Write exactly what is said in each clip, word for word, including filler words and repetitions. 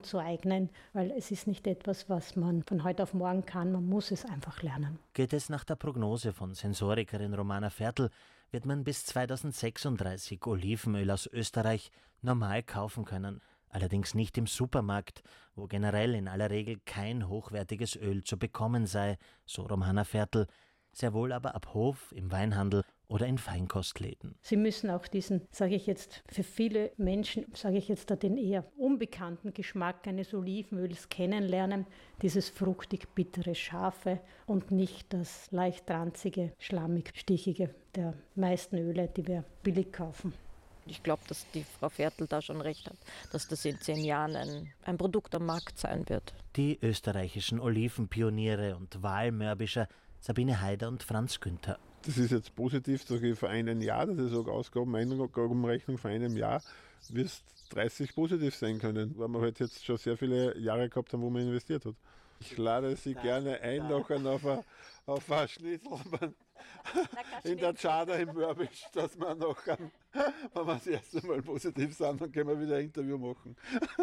zu eignen, weil es ist nicht etwas, was man von heute auf morgen kann, man muss es einfach lernen. Geht es nach der Prognose von Sensorikerin Romana Viertel, wird man bis zweitausendsechsunddreißig Olivenöl aus Österreich normal kaufen können. Allerdings nicht im Supermarkt, wo generell in aller Regel kein hochwertiges Öl zu bekommen sei, so Romana Viertel, sehr wohl aber ab Hof, im Weinhandel oder in Feinkostläden. Sie müssen auch diesen, sage ich jetzt, für viele Menschen, sage ich jetzt, den eher unbekannten Geschmack eines Olivenöls kennenlernen, dieses fruchtig-bittere, scharfe und nicht das leicht ranzige, schlammig-stichige der meisten Öle, die wir billig kaufen. Ich glaube, dass die Frau Viertel da schon recht hat, dass das in zehn Jahren ein, ein Produkt am Markt sein wird. Die österreichischen Olivenpioniere und Wahlmörbischer Sabine Haider und Franz Günther. Das ist jetzt positiv, sage ich, für ein Jahr, das ist auch Ausgaben, Eingabenrechnung für einem Jahr, wird dreißig positiv sein können, weil wir halt jetzt schon sehr viele Jahre gehabt haben, wo man investiert hat. Ich lade Sie da, gerne ein, da. Noch auf ein, auf ein Schnitzel in der Tschada im Mörbisch, dass wir noch, wenn wir das erste Mal positiv sind, dann können wir wieder ein Interview machen.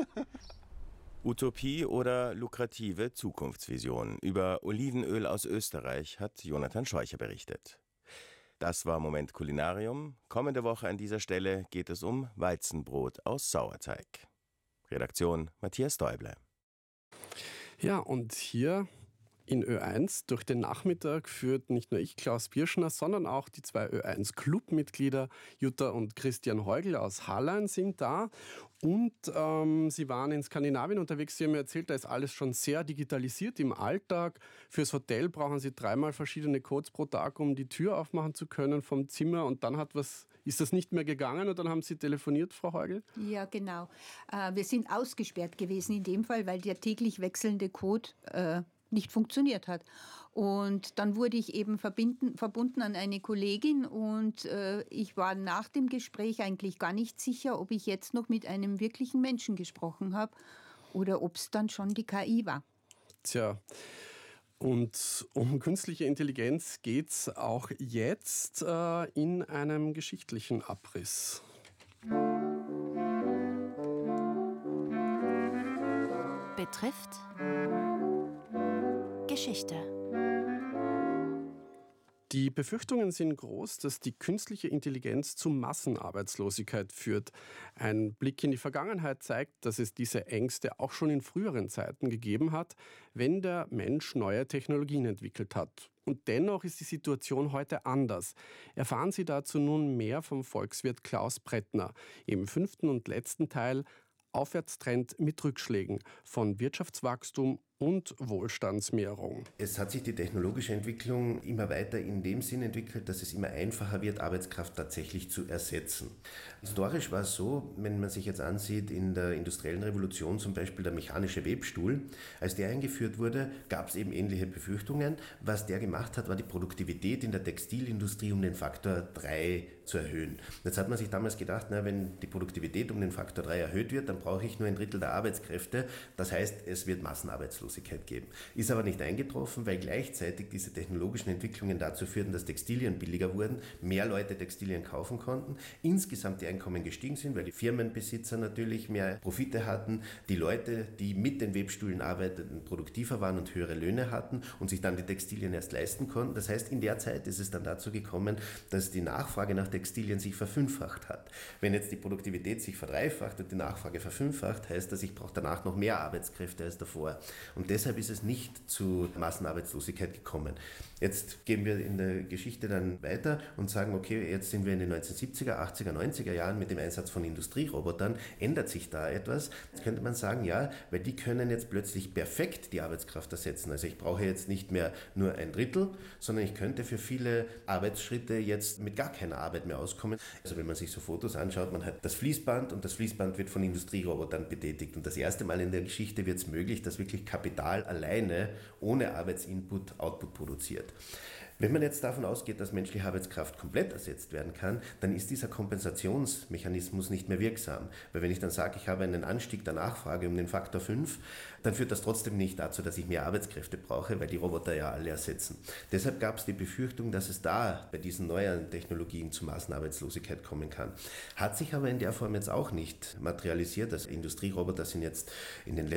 Utopie oder lukrative Zukunftsvision? Über Olivenöl aus Österreich hat Jonathan Scheucher berichtet. Das war Moment Kulinarium. Kommende Woche an dieser Stelle geht es um Weizenbrot aus Sauerteig. Redaktion Matthias Däuble. Ja, und hier in Ö eins durch den Nachmittag führt nicht nur ich, Klaus Birschner, sondern auch die zwei Ö eins Clubmitglieder Jutta und Christian Heugl aus Hallein sind da. Und ähm, sie waren in Skandinavien unterwegs. Sie haben mir erzählt, da ist alles schon sehr digitalisiert im Alltag. Fürs Hotel brauchen sie dreimal verschiedene Codes pro Tag, um die Tür aufmachen zu können vom Zimmer. Und dann hat was, ist das nicht mehr gegangen und dann haben Sie telefoniert, Frau Heugl? Ja, genau. Äh, wir sind ausgesperrt gewesen in dem Fall, weil der täglich wechselnde Code äh, nicht funktioniert hat. Und dann wurde ich eben verbinden, verbunden an eine Kollegin und äh, ich war nach dem Gespräch eigentlich gar nicht sicher, ob ich jetzt noch mit einem wirklichen Menschen gesprochen habe oder ob es dann schon die K I war. Tja, und um künstliche Intelligenz geht es auch jetzt äh, in einem geschichtlichen Abriss. Betrifft Geschichte. Die Befürchtungen sind groß, dass die künstliche Intelligenz zu Massenarbeitslosigkeit führt. Ein Blick in die Vergangenheit zeigt, dass es diese Ängste auch schon in früheren Zeiten gegeben hat, wenn der Mensch neue Technologien entwickelt hat. Und dennoch ist die Situation heute anders. Erfahren Sie dazu nun mehr vom Volkswirt Klaus Brettner im fünften und letzten Teil Aufwärtstrend mit Rückschlägen von Wirtschaftswachstum und Wohlstandsmehrung. Es hat sich die technologische Entwicklung immer weiter in dem Sinn entwickelt, dass es immer einfacher wird, Arbeitskraft tatsächlich zu ersetzen. Historisch war es so, wenn man sich jetzt ansieht, in der industriellen Revolution zum Beispiel der mechanische Webstuhl, als der eingeführt wurde, gab es eben ähnliche Befürchtungen. Was der gemacht hat, war die Produktivität in der Textilindustrie um den Faktor drei zu erhöhen. Jetzt hat man sich damals gedacht, na, wenn die Produktivität um den Faktor drei erhöht wird, dann brauche ich nur ein Drittel der Arbeitskräfte. Das heißt, es wird Massenarbeitslosigkeit geben. Ist aber nicht eingetroffen, weil gleichzeitig diese technologischen Entwicklungen dazu führten, dass Textilien billiger wurden, mehr Leute Textilien kaufen konnten, insgesamt die Einkommen gestiegen sind, weil die Firmenbesitzer natürlich mehr Profite hatten, die Leute, die mit den Webstühlen arbeiteten, produktiver waren und höhere Löhne hatten und sich dann die Textilien erst leisten konnten. Das heißt, in der Zeit ist es dann dazu gekommen, dass die Nachfrage nach Textilien sich verfünffacht hat. Wenn jetzt die Produktivität sich verdreifacht und die Nachfrage verfünffacht, heißt das, ich brauche danach noch mehr Arbeitskräfte als davor. Und deshalb ist es nicht zu Massenarbeitslosigkeit gekommen. Jetzt gehen wir in der Geschichte dann weiter und sagen, okay, jetzt sind wir in den neunzehnhundertsiebziger, achtziger, neunziger Jahren mit dem Einsatz von Industrierobotern. Ändert sich da etwas? Jetzt könnte man sagen, ja, weil die können jetzt plötzlich perfekt die Arbeitskraft ersetzen. Also ich brauche jetzt nicht mehr nur ein Drittel, sondern ich könnte für viele Arbeitsschritte jetzt mit gar keiner Arbeit mehr auskommen. Also wenn man sich so Fotos anschaut, man hat das Fließband und das Fließband wird von Industrierobotern betätigt. Und das erste Mal in der Geschichte wird es möglich, dass wirklich Kapital Kapital alleine ohne Arbeitsinput Output produziert. Wenn man jetzt davon ausgeht, dass menschliche Arbeitskraft komplett ersetzt werden kann, dann ist dieser Kompensationsmechanismus nicht mehr wirksam. Weil wenn ich dann sage, ich habe einen Anstieg der Nachfrage um den Faktor fünf, dann führt das trotzdem nicht dazu, dass ich mehr Arbeitskräfte brauche, weil die Roboter ja alle ersetzen. Deshalb gab es die Befürchtung, dass es da bei diesen neuen Technologien zu Massenarbeitslosigkeit kommen kann. Hat sich aber in der Form jetzt auch nicht materialisiert. Also Industrieroboter sind jetzt in den